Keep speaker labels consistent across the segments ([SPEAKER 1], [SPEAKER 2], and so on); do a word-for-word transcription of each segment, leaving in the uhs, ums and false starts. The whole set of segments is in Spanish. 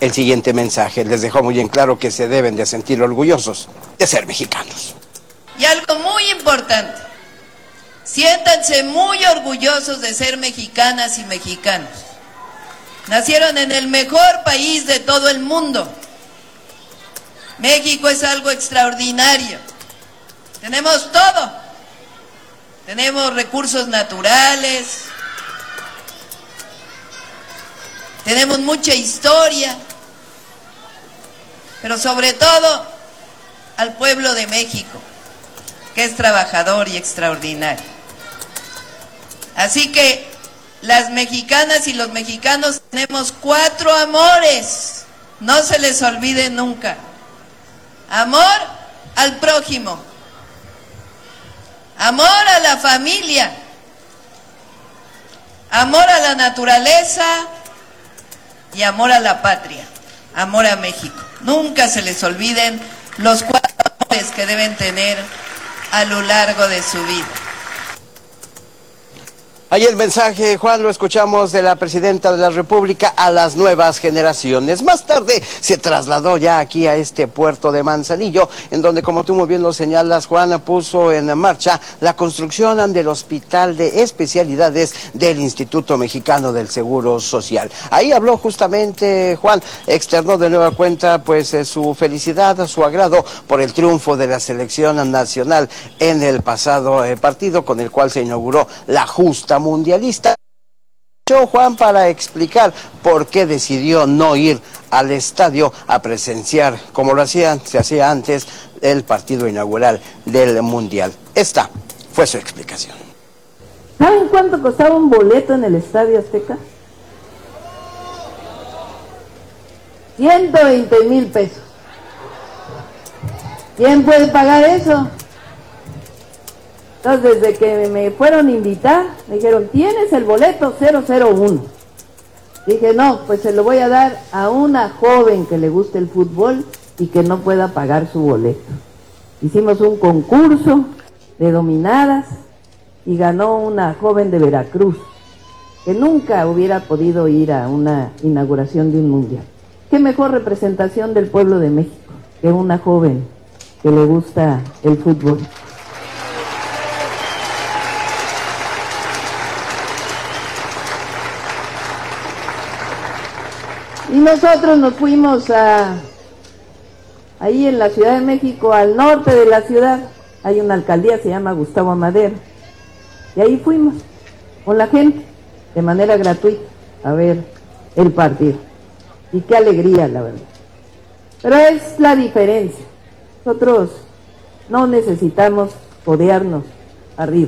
[SPEAKER 1] el siguiente mensaje. Les dejó muy en claro que se deben de sentir orgullosos de ser mexicanos.
[SPEAKER 2] Y algo muy importante, siéntanse muy orgullosos de ser mexicanas y mexicanos. Nacieron en el mejor país de todo el mundo. México es algo extraordinario. Tenemos todo. Tenemos recursos naturales. Tenemos mucha historia. Pero sobre todo al pueblo de México, que es trabajador y extraordinario. Así que las mexicanas y los mexicanos tenemos cuatro amores. No se les olvide nunca. Amor al prójimo, amor a la familia, amor a la naturaleza y amor a la patria, amor a México. Nunca se les olviden los cuatro amores que deben tener a lo largo de su vida.
[SPEAKER 1] Ahí el mensaje, Juan, lo escuchamos de la presidenta de la República a las nuevas generaciones. Más tarde se trasladó ya aquí a este puerto de Manzanillo, en donde, como tú muy bien lo señalas, Juan, puso en marcha la construcción del Hospital de Especialidades del Instituto Mexicano del Seguro Social. Ahí habló justamente, Juan, externó de nueva cuenta pues eh, su felicidad, su agrado por el triunfo de la selección nacional en el pasado eh, partido, con el cual se inauguró la justa mundialista. Yo, Juan, para explicar por qué decidió no ir al estadio a presenciar, como lo hacían, se hacía antes, el partido inaugural del Mundial. Esta fue su explicación.
[SPEAKER 3] ¿Saben cuánto costaba un boleto en el Estadio Azteca? ciento veinte mil pesos. ¿Quién puede pagar eso? Entonces, desde que me fueron a invitar, me dijeron, ¿tienes el boleto cero cero uno? Dije, no, pues se lo voy a dar a una joven que le guste el fútbol y que no pueda pagar su boleto. Hicimos un concurso de dominadas y ganó una joven de Veracruz, que nunca hubiera podido ir a una inauguración de un mundial. ¿Qué mejor representación del pueblo de México que una joven que le gusta el fútbol? Y nosotros nos fuimos a, ahí en la Ciudad de México, al norte de la ciudad, hay una alcaldía, se llama Gustavo Amadero, y ahí fuimos con la gente, de manera gratuita, a ver el partido. Y qué alegría, la verdad. Pero es la diferencia. Nosotros no necesitamos codearnos arriba.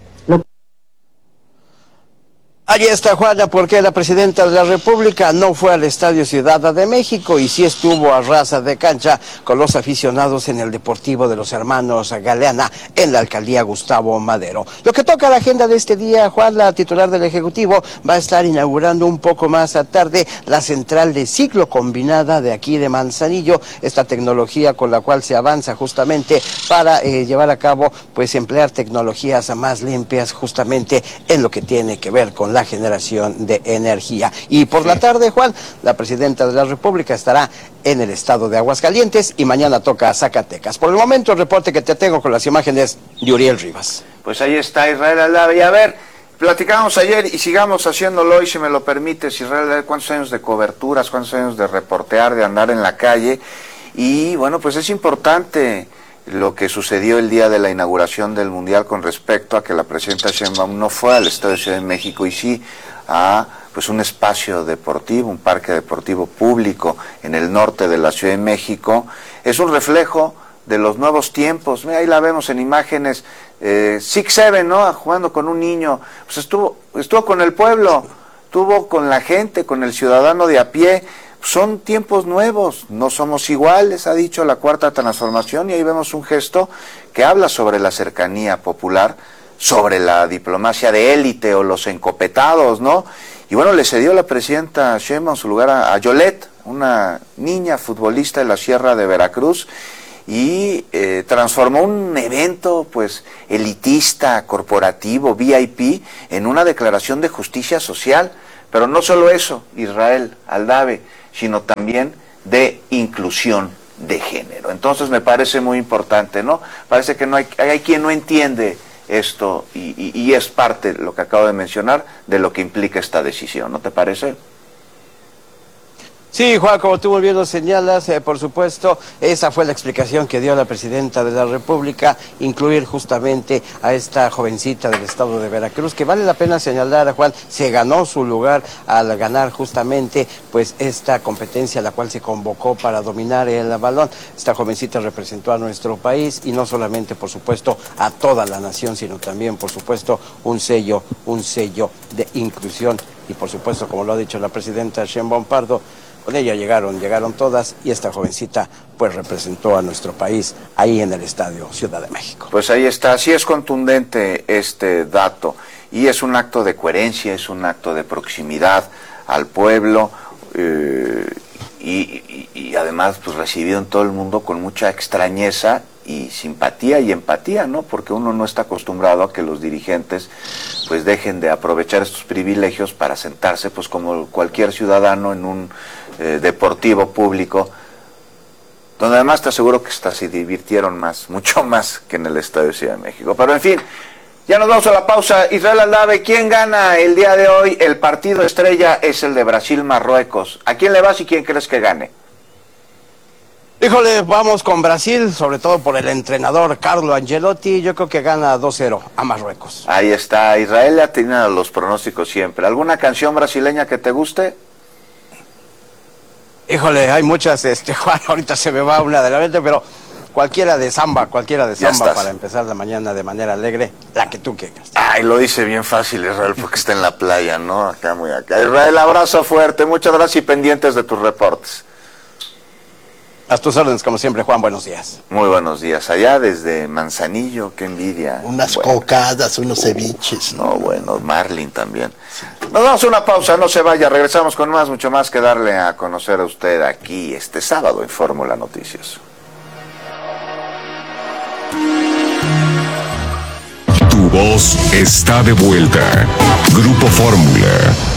[SPEAKER 1] Allí está, Juana, porque la presidenta de la República no fue al Estadio Ciudad de México y sí estuvo a ras de cancha con los aficionados en el Deportivo de los Hermanos Galeana en la alcaldía Gustavo Madero. Lo que toca a la agenda de este día, Juan, la titular del Ejecutivo va a estar inaugurando un poco más tarde la central de ciclo combinada de aquí de Manzanillo, esta tecnología con la cual se avanza justamente para eh, llevar a cabo, pues emplear tecnologías más limpias justamente en lo que tiene que ver con la generación de energía. Y por sí. la tarde, Juan, la presidenta de la República estará en el estado de Aguascalientes y mañana toca a Zacatecas. Por el momento, el reporte que te tengo con las imágenes de Uriel Rivas.
[SPEAKER 4] Pues ahí está Israel Aldave. Y a ver, platicamos ayer y sigamos haciéndolo hoy, si me lo permites, Israel Aldave, cuántos años de coberturas, cuántos años de reportear, de andar en la calle. Y bueno, pues es importante lo que sucedió el día de la inauguración del Mundial con respecto a que la presidenta Sheinbaum no fue al Estadio de Ciudad de México y sí a pues un espacio deportivo, un parque deportivo público en el norte de la Ciudad de México. Es un reflejo de los nuevos tiempos. Mira, ahí la vemos en imágenes, eh, Six Seven, ¿no? Jugando con un niño. Pues estuvo, estuvo con el pueblo, estuvo con la gente, con el ciudadano de a pie. Son tiempos nuevos, no somos iguales, ha dicho la Cuarta Transformación, y ahí vemos un gesto que habla sobre la cercanía popular, sobre la diplomacia de élite o los encopetados, ¿no? Y bueno, le cedió la presidenta Sheinbaum su lugar a, a Yolette, una niña futbolista de la Sierra de Veracruz, y eh, transformó un evento pues elitista, corporativo, V I P, en una declaración de justicia social. Pero no solo eso, Israel Aldave, sino también de inclusión de género. Entonces me parece muy importante, ¿no? Parece que no hay, hay quien no entiende esto y, y, y es parte, lo que acabo de mencionar, de lo que implica esta decisión, ¿no te parece?
[SPEAKER 1] Sí, Juan, como tú muy bien lo señalas, eh, por supuesto, esa fue la explicación que dio la presidenta de la República, incluir justamente a esta jovencita del estado de Veracruz, que vale la pena señalar, Juan, se ganó su lugar al ganar justamente pues esta competencia a la cual se convocó para dominar el balón. Esta jovencita representó a nuestro país y no solamente, por supuesto, a toda la nación, sino también, por supuesto, un sello, un sello de inclusión y, por supuesto, como lo ha dicho la presidenta Sheinbaum Pardo, con ella llegaron, llegaron todas y esta jovencita pues representó a nuestro país ahí en el Estadio Ciudad de México.
[SPEAKER 4] Pues ahí está, así es contundente este dato y es un acto de coherencia, es un acto de proximidad al pueblo eh, y, y, y además pues recibido en todo el mundo con mucha extrañeza y simpatía y empatía, ¿no? Porque uno no está acostumbrado a que los dirigentes pues dejen de aprovechar estos privilegios para sentarse pues como cualquier ciudadano en un eh, deportivo público, donde además te aseguro que hasta se divirtieron más, mucho más que en el Estadio Ciudad de México. Pero en fin, ya nos vamos a la pausa. Israel Aldave, ¿quién gana el día de hoy? El partido estrella es el de Brasil-Marruecos. ¿A quién le vas y quién crees que gane?
[SPEAKER 1] Híjole, vamos con Brasil, sobre todo por el entrenador Carlo Ancelotti. Yo creo que gana dos cero a Marruecos.
[SPEAKER 4] Ahí está, Israel ha tenido los pronósticos siempre. ¿Alguna canción brasileña que te guste?
[SPEAKER 1] Híjole, hay muchas, este, Juan, ahorita se me va una de la mente, pero cualquiera de samba, cualquiera de samba para empezar la mañana de manera alegre, la que tú quieras.
[SPEAKER 4] Ay, lo dice bien fácil Israel porque está en la playa, ¿no? Acá, muy acá. Israel, abrazo fuerte, muchas gracias y pendientes de tus reportes.
[SPEAKER 1] A tus órdenes, como siempre, Juan, buenos días.
[SPEAKER 4] Muy buenos días. Allá desde Manzanillo, qué envidia.
[SPEAKER 5] Unas
[SPEAKER 4] bueno.
[SPEAKER 5] cocadas, unos ceviches.
[SPEAKER 4] No, bueno, Marlin también. Sí. Nos damos una pausa, no se vaya, regresamos con más, mucho más que darle a conocer a usted aquí este sábado en Fórmula Noticias.
[SPEAKER 6] Tu voz está de vuelta. Grupo Fórmula.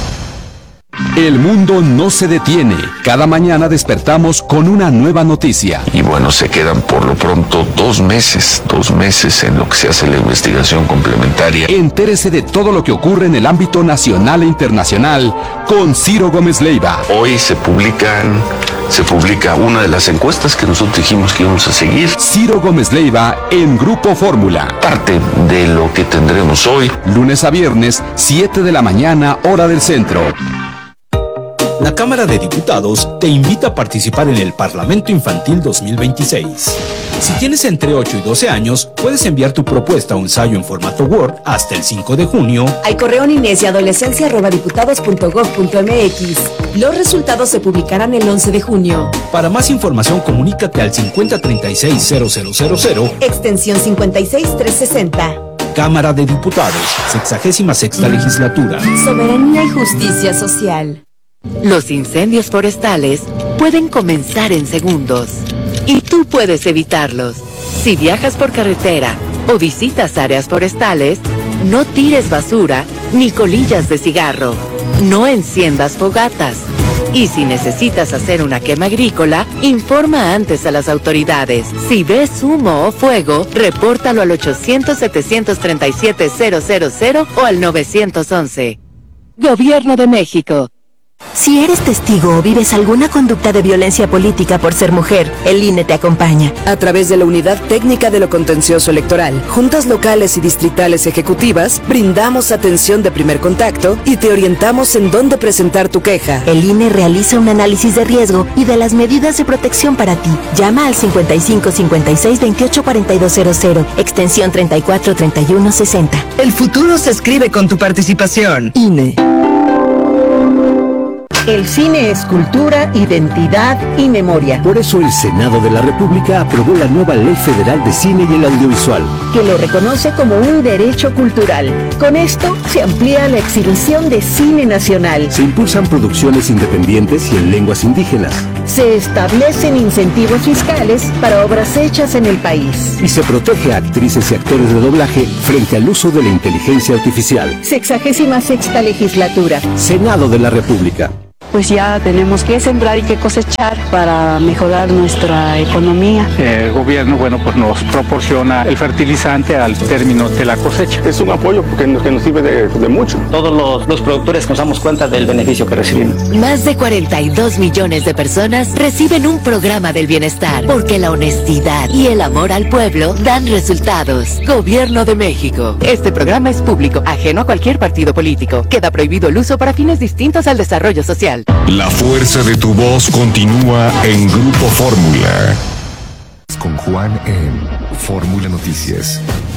[SPEAKER 6] El mundo no se detiene. Cada mañana despertamos con una nueva noticia.
[SPEAKER 7] Y bueno, se quedan por lo pronto dos meses, dos meses en lo que se hace la investigación complementaria.
[SPEAKER 6] Entérese de todo lo que ocurre en el ámbito nacional e internacional con Ciro Gómez Leiva.
[SPEAKER 7] Hoy se publican, se publica una de las encuestas que nosotros dijimos que íbamos a seguir.
[SPEAKER 6] Ciro Gómez Leiva en Grupo Fórmula.
[SPEAKER 7] Parte de lo que tendremos hoy.
[SPEAKER 6] Lunes a viernes, siete de la mañana, hora del centro.
[SPEAKER 8] La Cámara de Diputados te invita a participar en el Parlamento Infantil dos mil veintiséis. Si tienes entre ocho y doce años, puedes enviar tu propuesta o ensayo en formato Word hasta el cinco de junio
[SPEAKER 9] al correo ninesyadolescencia arroba diputados punto gov punto mx. Los resultados se publicarán el once de junio.
[SPEAKER 8] Para más información, comunícate al cincuenta treinta y seis cero cero cero cero,
[SPEAKER 9] extensión cincuenta y seis trescientos sesenta.
[SPEAKER 8] Cámara de Diputados, sexagésima sexta legislatura.
[SPEAKER 9] Soberanía y justicia social.
[SPEAKER 10] Los incendios forestales pueden comenzar en segundos y tú puedes evitarlos. Si viajas por carretera o visitas áreas forestales, no tires basura ni colillas de cigarro. No enciendas fogatas. Y si necesitas hacer una quema agrícola, informa antes a las autoridades. Si ves humo o fuego, repórtalo al ochocientos, setecientos treinta y siete, cero cero cero o al nueve once. Gobierno de México.
[SPEAKER 11] Si eres testigo o vives alguna conducta de violencia política por ser mujer, el I N E te acompaña.
[SPEAKER 12] A través de la Unidad Técnica de lo Contencioso Electoral, juntas locales y distritales ejecutivas, brindamos atención de primer contacto y te orientamos en dónde presentar tu queja.
[SPEAKER 11] El I N E realiza un análisis de riesgo y de las medidas de protección para ti. Llama al cincuenta y cinco, cincuenta y seis, veintiocho, cuarenta y dos cero cero, extensión treinta y cuatro, treinta y uno, sesenta.
[SPEAKER 12] El futuro se escribe con tu participación. I N E.
[SPEAKER 13] El cine es cultura, identidad y memoria.
[SPEAKER 14] Por eso el Senado de la República aprobó la nueva Ley Federal de Cine y el Audiovisual,
[SPEAKER 13] que lo reconoce como un derecho cultural. Con esto se amplía la exhibición de cine nacional.
[SPEAKER 14] Se impulsan producciones independientes y en lenguas indígenas.
[SPEAKER 13] Se establecen incentivos fiscales para obras hechas en el país.
[SPEAKER 14] Y se protege a actrices y actores de doblaje frente al uso de la inteligencia artificial.
[SPEAKER 13] Sexagésima sexta legislatura.
[SPEAKER 14] Senado de la República.
[SPEAKER 15] pues ya tenemos que sembrar y que cosechar para mejorar nuestra economía.
[SPEAKER 16] El gobierno, bueno, pues nos proporciona el fertilizante al término de la cosecha.
[SPEAKER 17] Es un apoyo que nos, que nos sirve de, de mucho. Todos los, los productores nos damos cuenta del beneficio que recibimos.
[SPEAKER 10] Más de cuarenta y dos millones de personas reciben un programa del bienestar, porque la honestidad y el amor al pueblo dan resultados. Gobierno de México. Este programa es público, ajeno a cualquier partido político. Queda prohibido el uso para fines distintos al desarrollo social.
[SPEAKER 6] La fuerza de tu voz continúa en Grupo Fórmula.
[SPEAKER 18] Con Juan en Fórmula Noticias.